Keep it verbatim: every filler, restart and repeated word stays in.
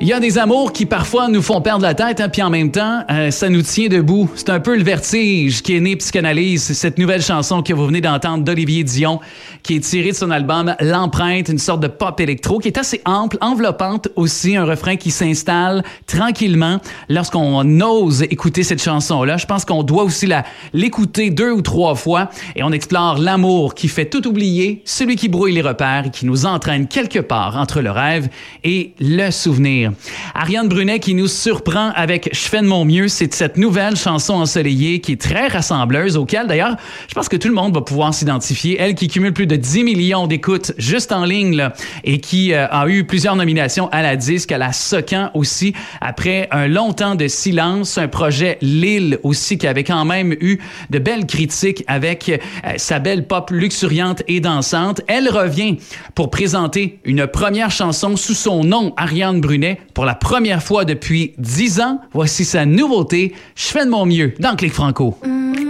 Il y a des amours qui parfois nous font perdre la tête, hein, puis en même temps, euh, ça nous tient debout. C'est un peu le vertige qui est né Psychanalyse. C'est cette nouvelle chanson que vous venez d'entendre d'Olivier Dion, qui est tirée de son album L'Empreinte, une sorte de pop électro qui est assez ample, enveloppante aussi, un refrain qui s'installe tranquillement lorsqu'on ose écouter cette chanson-là. Je pense qu'on doit aussi la, l'écouter deux ou trois fois et on explore l'amour qui fait tout oublier, celui qui brouille les repères et qui nous entraîne quelque part entre le rêve et le souvenir. Ariane Brunet qui nous surprend avec « Je fais de mon mieux », c'est cette nouvelle chanson ensoleillée qui est très rassembleuse, auquel d'ailleurs, je pense que tout le monde va pouvoir s'identifier. Elle qui cumule plus de dix millions d'écoutes juste en ligne là, et qui euh, a eu plusieurs nominations à la disque, à la Socan aussi, après un long temps de silence, un projet Lille aussi qui avait quand même eu de belles critiques avec euh, sa belle pop luxuriante et dansante. Elle revient pour présenter une première chanson sous son nom, Ariane Brunet, pour la première fois depuis dix ans. Voici sa nouveauté, « Je fais de mon mieux » dans Clic Franco. Mm-hmm.